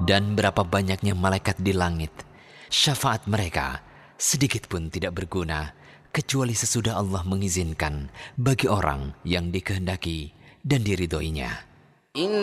dan berapa banyaknya malaikat di langit, syafaat mereka sedikit pun tidak berguna kecuali sesudah Allah mengizinkan bagi orang yang dikehendaki dan diridhoinya.